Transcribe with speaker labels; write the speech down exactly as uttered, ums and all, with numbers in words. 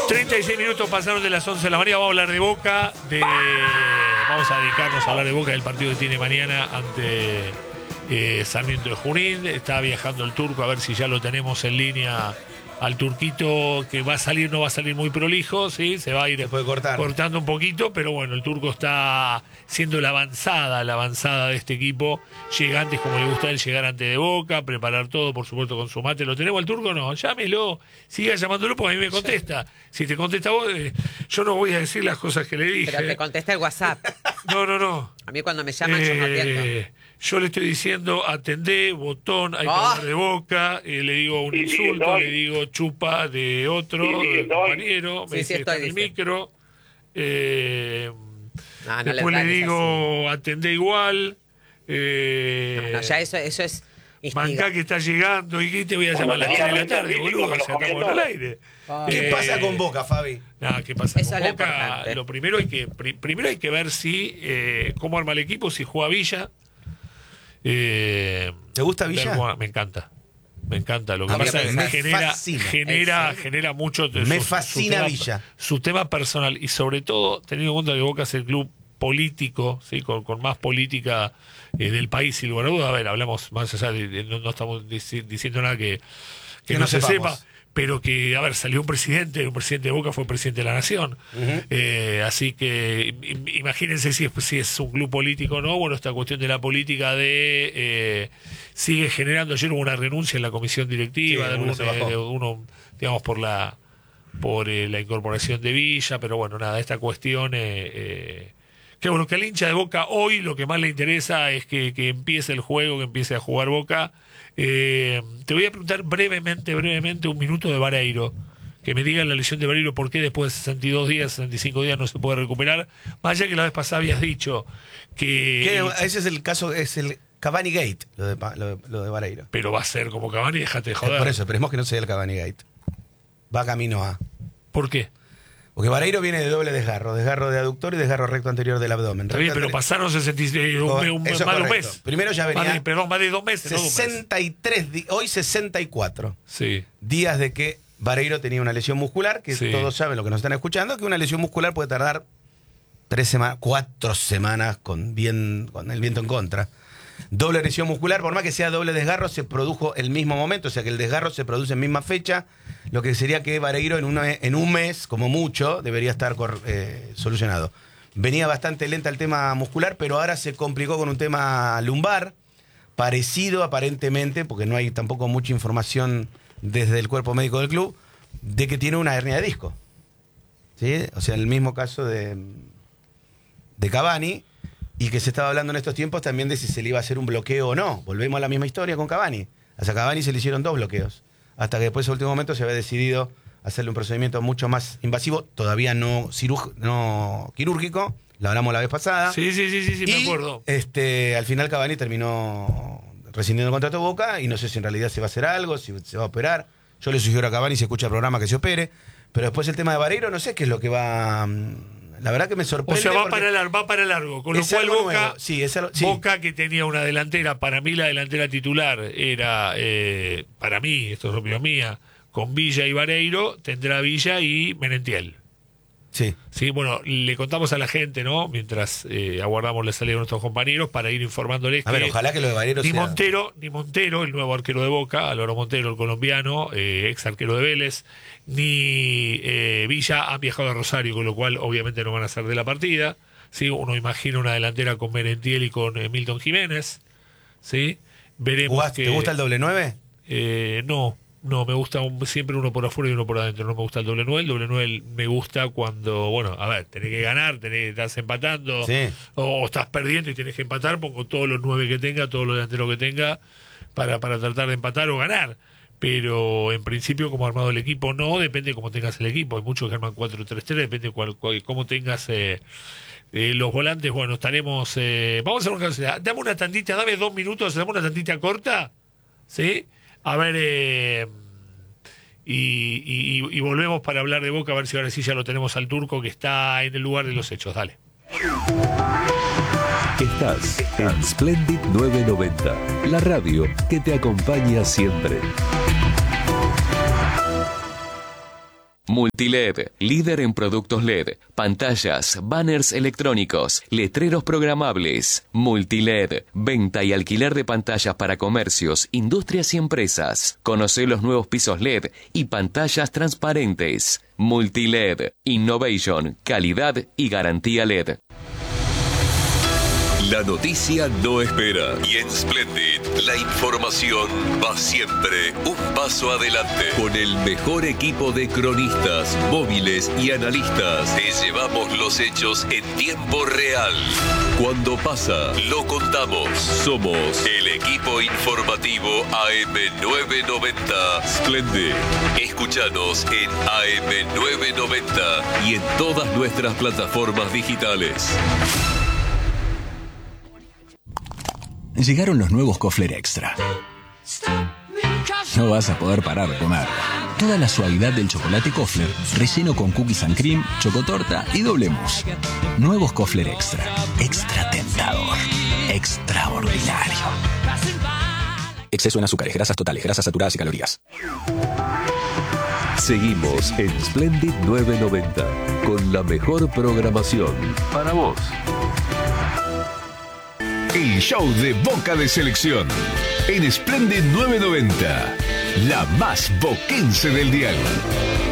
Speaker 1: treinta y seis minutos pasaron de las once de la mañana. Vamos a hablar de Boca. De... Vamos a dedicarnos a hablar de Boca del partido que tiene mañana ante eh, Sarmiento de Junín. Está viajando el turco, a ver si ya lo tenemos en línea al turquito, que va a salir, no va a salir muy prolijo, ¿sí? Se va a ir
Speaker 2: cortar.
Speaker 1: cortando un poquito, pero bueno, el turco está siendo la avanzada, la avanzada de este equipo. Llega antes, como le gusta a él, llegar antes de Boca, preparar todo, por supuesto, con su mate. ¿Lo tenemos al turco? No, llámelo, siga llamándolo porque a mí me contesta. Si te contesta vos, eh, yo no voy a decir las cosas que le dije.
Speaker 3: Pero te contesta el WhatsApp.
Speaker 1: No, no, no.
Speaker 3: A mí cuando me llaman eh, yo no atiendo.
Speaker 1: Yo le estoy diciendo, atendé, botón, hay que
Speaker 3: Oh.
Speaker 1: hablar de Boca, eh, le digo un
Speaker 4: Sí, sí,
Speaker 1: insulto,
Speaker 4: estoy.
Speaker 1: le digo chupa de otro
Speaker 4: Sí, sí,
Speaker 1: de
Speaker 4: estoy.
Speaker 1: compañero, me
Speaker 3: Sí, sí,
Speaker 1: dice, está en
Speaker 3: estoy,
Speaker 1: el
Speaker 3: dice.
Speaker 1: micro. Eh,
Speaker 3: No, no
Speaker 1: después le
Speaker 3: dañes
Speaker 1: digo, atendé igual. Eh,
Speaker 3: así. No, no, ya eso, eso es
Speaker 1: Mancá
Speaker 3: instigar.
Speaker 1: que está llegando, y que te voy a llamar a las tres de la tarde, boludo, o sea, estamos en el aire.
Speaker 2: ¿Qué
Speaker 1: Eh,
Speaker 2: pasa con Boca, Fabi?
Speaker 1: Nada, ¿qué pasa
Speaker 3: Eso
Speaker 1: con
Speaker 3: es lo
Speaker 1: Boca?
Speaker 3: importante.
Speaker 1: Lo primero hay que pri- primero hay que ver si eh, cómo arma el equipo, si juega Villa. Eh,
Speaker 2: ¿Te gusta Villa?
Speaker 1: ver cómo- me encanta. Me encanta. Lo que
Speaker 2: A mí
Speaker 1: pasa es que
Speaker 2: me
Speaker 1: genera,
Speaker 2: fascina.
Speaker 1: genera,
Speaker 3: ¿En serio?
Speaker 1: genera mucho. de
Speaker 2: Me
Speaker 1: su-
Speaker 2: fascina
Speaker 1: tema,
Speaker 2: Villa.
Speaker 1: Su tema personal y sobre todo teniendo en cuenta que Boca es el club político, ¿sí? con, con más política eh, del país, sin lugar a dudas. A ver, hablamos más allá de, de- no, no estamos dici- diciendo nada que, que
Speaker 2: Que
Speaker 1: no,
Speaker 2: no
Speaker 1: se
Speaker 2: sepamos.
Speaker 1: sepa, pero que, a ver, salió un presidente, un presidente de Boca fue presidente de la Nación. Eh, así que im- imagínense si es, si es un club político o no. Bueno, esta cuestión de la política de eh, sigue generando. Ayer hubo una renuncia en la comisión directiva,
Speaker 2: Sí,
Speaker 1: de
Speaker 2: uno
Speaker 1: algún,
Speaker 2: se bajó.
Speaker 1: de uno, digamos, por la por eh, la incorporación de Villa, pero bueno, nada, esta cuestión eh, eh, que bueno, que al hincha de Boca hoy lo que más le interesa es que, que empiece el juego, que empiece a jugar Boca. Eh, te voy a preguntar brevemente, brevemente, un minuto de Vareiro, que me diga la lesión de Vareiro, por qué después de sesenta y dos días, sesenta y cinco días no se puede recuperar, más allá que la vez pasada habías dicho que...
Speaker 2: ¿Qué? Ese es el caso, es el Cavani Gate, lo de, Pa- lo de, lo de Vareiro.
Speaker 1: Pero va a ser como Cavani, déjate de
Speaker 2: Es
Speaker 1: joder.
Speaker 2: por eso, esperemos que no sea el Cavani Gate. Va camino a.
Speaker 1: ¿Por qué?
Speaker 2: Porque Vareiro viene de doble desgarro, desgarro de aductor y desgarro recto anterior del abdomen.
Speaker 1: Está bien,
Speaker 2: Recto
Speaker 1: pero
Speaker 2: anterior-
Speaker 1: pasaron sesenta y seis, un,
Speaker 2: Eso
Speaker 1: un-
Speaker 2: es
Speaker 1: más de un
Speaker 2: correcto.
Speaker 1: mes.
Speaker 2: Primero ya venía
Speaker 1: Más de- perdón, más de dos meses, no de un mes.
Speaker 2: sesenta y tres, di- hoy sesenta y cuatro
Speaker 1: Sí.
Speaker 2: días de que Vareiro tenía una lesión muscular, que
Speaker 1: Sí.
Speaker 2: todos saben lo que nos están escuchando, que una lesión muscular puede tardar tres semanas, cuatro semanas con, bien, con el viento en contra. Doble lesión muscular, por más que sea doble desgarro, se produjo el mismo momento, o sea que el desgarro se produce en misma fecha, lo que sería que Vareiro en, una, en un mes, como mucho, debería estar cor- eh, solucionado. Venía bastante lenta el tema muscular, pero ahora se complicó con un tema lumbar, parecido aparentemente, porque no hay tampoco mucha información desde el cuerpo médico del club, de que tiene una hernia de disco. ¿Sí? O sea, el mismo caso de, de Cavani, y que se estaba hablando en estos tiempos también de si se le iba a hacer un bloqueo o no. Volvemos a la misma historia con Cavani. A Cavani se le hicieron dos bloqueos, hasta que después, en último momento, se había decidido hacerle un procedimiento mucho más invasivo, todavía no, ciruj- no quirúrgico, lo hablamos la vez pasada.
Speaker 1: Sí, sí, sí, sí, sí, me
Speaker 2: Y,
Speaker 1: acuerdo.
Speaker 2: Este, al final Cavani terminó rescindiendo el contrato de Boca y no sé si en realidad se va a hacer algo, si se va a operar. Yo le sugiero a Cavani, si escucha el programa, que se opere. Pero después el tema de Vareiro, no sé qué es lo que va... La verdad que me
Speaker 1: O
Speaker 2: sorprende.
Speaker 1: sea, va
Speaker 2: porque
Speaker 1: para, largo, va para largo. Con lo
Speaker 2: es
Speaker 1: cual
Speaker 2: algo
Speaker 1: Boca,
Speaker 2: nuevo. Sí, es algo- sí.
Speaker 1: Boca, que tenía una delantera, para mí la delantera titular era, eh, para mí, esto es opinión mía, con Villa y Vareiro, tendrá Villa y Merentiel.
Speaker 2: Sí.
Speaker 1: Sí, bueno, le contamos a la gente, ¿no? Mientras eh, aguardamos la salida de nuestros compañeros para ir informándoles
Speaker 2: A
Speaker 1: que
Speaker 2: ver, ojalá que lo de Vareiro
Speaker 1: ni
Speaker 2: sea...
Speaker 1: Montero, ni Montero, el nuevo arquero de Boca, Álvaro Montero, el colombiano, eh, ex arquero de Vélez, ni eh, Villa han viajado a Rosario, con lo cual obviamente no van a ser de la partida. ¿Sí? Uno imagina una delantera con Merentiel y con eh, Milton Jiménez. ¿Sí? Veremos
Speaker 2: ¿Jugaste-
Speaker 1: que,
Speaker 2: ¿Te gusta el doble nueve?
Speaker 1: eh, no, no, me gusta un- siempre uno por afuera y uno por adentro. No me gusta el doble nueve. El doble nueve me gusta cuando, bueno, a ver, tenés que ganar, tenés, estás empatando,
Speaker 2: Sí.
Speaker 1: o, o estás perdiendo y tenés que empatar. Pongo todos los nueve que tenga, todos los delanteros que tenga, para, para tratar de empatar o ganar. Pero en principio, como armado el equipo, no, depende de cómo tengas el equipo. Hay muchos que arman cuatro tres tres, depende de cuál, cuál- cómo tengas eh, eh, los volantes. Bueno, estaremos. Eh, vamos a hacer una cosa. Dame una tantita, dame dos minutos, dame una tantita corta. ¿Sí? A ver. Eh, y, y- y volvemos para hablar de Boca, a ver si ahora sí ya lo tenemos al turco que está en el lugar de los hechos. Dale.
Speaker 5: Estás en Splendid novecientos noventa, la radio que te acompaña siempre.
Speaker 4: Multiled, líder en productos L E D, pantallas, banners electrónicos, letreros programables. Multiled, venta y alquiler de pantallas para comercios, industrias y empresas. Conoce los nuevos pisos L E D y pantallas transparentes. Multiled, innovation, calidad y garantía L E D.
Speaker 5: La noticia no espera y en Splendid la información va siempre un paso adelante. Con el mejor equipo de cronistas, móviles y analistas te llevamos los hechos en tiempo real. Cuando pasa, lo contamos. Somos el equipo informativo A M novecientos noventa Splendid. Escúchanos en A M novecientos noventa y en todas nuestras plataformas digitales.
Speaker 6: Llegaron los nuevos Kofler Extra. No vas a poder parar de comer. Toda la suavidad del chocolate Kofler, relleno con cookies and cream, chocotorta y doble mousse. Nuevos Kofler Extra. Extra tentador. Extraordinario. Exceso en azúcares, grasas totales, grasas saturadas y calorías.
Speaker 5: Seguimos en Splendid novecientos noventa con la mejor programación para vos.
Speaker 7: El show de Boca de Selección en Splendid novecientos noventa, la más boquense del dial.